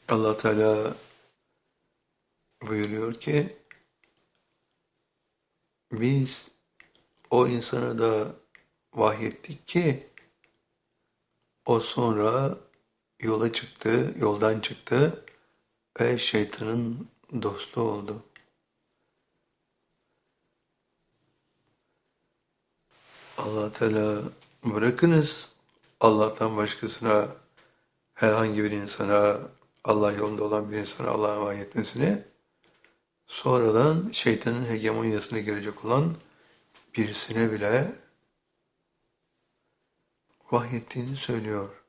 Allah Teala buyuruyor ki biz o insana da vahyettik ki o sonra yola çıktı, yoldan çıktı ve şeytanın dostu oldu. Allah Teala bırakınız Allah'tan başkasına herhangi bir insana Allah yolunda olan bir insana Allah'a emanet etmesini sonradan şeytanın hegemonyasına girecek olan birisine bile vahyettiğini söylüyor.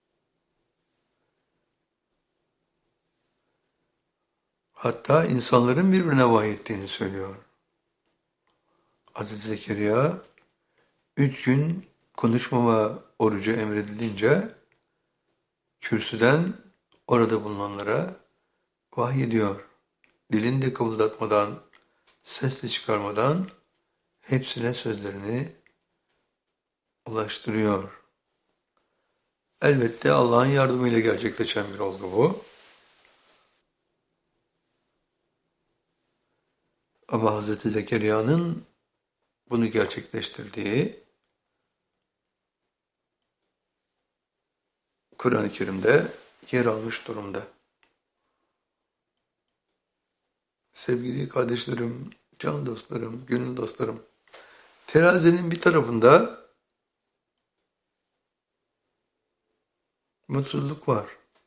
Hatta insanların birbirine vahyettiğini söylüyor. Hazreti Zekeriya 3 gün konuşmama orucu emredilince kürsüden orada bulunanlara vahyediyor. Dilini de kımıldatmadan, ses de çıkarmadan hepsine sözlerini ulaştırıyor. Elbette Allah'ın yardımıyla gerçekleşen bir olgu bu. Ama Hazreti Zekeriya'nın bunu gerçekleştirdiği Kur'an-ı Kerim'de yer almış durumda. Sevgili kardeşlerim, can dostlarım, gönül dostlarım, terazinin bir tarafında mutsuzluk var.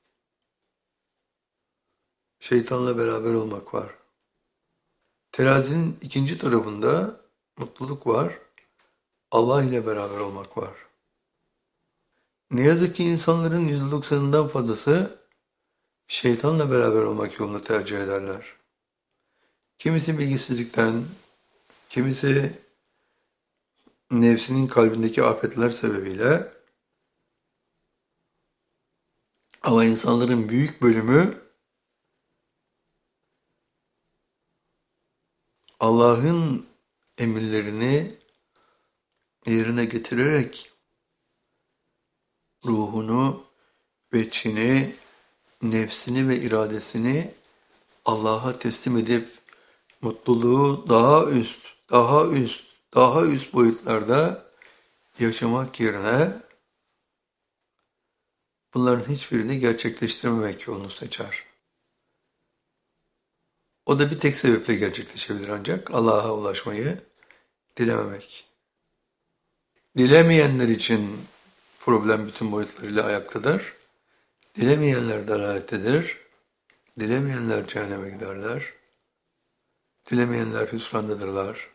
Şeytanla beraber olmak var. Terazinin ikinci tarafında mutluluk var. Allah ile beraber olmak var. Ne yazık ki insanların %90'ından fazlası şeytanla beraber olmak yolunu tercih ederler. Kimisi bilgisizlikten, kimisi nefsinin kalbindeki afetler sebebiyle, ama insanların büyük bölümü Allah'ın emirlerini yerine getirerek ruhunu, veçhini, nefsini ve iradesini Allah'a teslim edip mutluluğu daha üst boyutlarda yaşamak yerine bunların hiçbirini gerçekleştirememek yolunu seçer. O da bir tek sebeple gerçekleşebilir ancak Allah'a ulaşmayı dilememek. Dilemeyenler için problem bütün boyutlarıyla ayaktadır. Dilemeyenler dalalettedir. Dilemeyenler cehenneme giderler. Dilemeyenler hüsrandadırlar.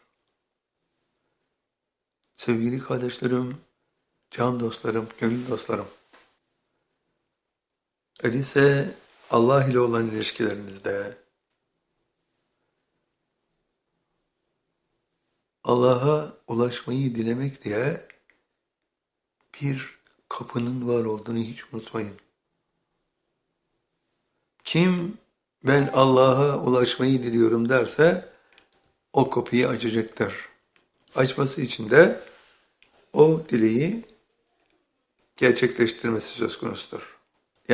Sevgili kardeşlerim, can dostlarım, gönül dostlarım. Öyleyse Allah ile olan ilişkilerinizde Allah'a ulaşmayı dilemek diye bir kapının var olduğunu hiç unutmayın. Kim ben Allah'a ulaşmayı diliyorum derse o kapıyı açacaktır. Açması için de o dileği gerçekleştirmesi söz konusudur.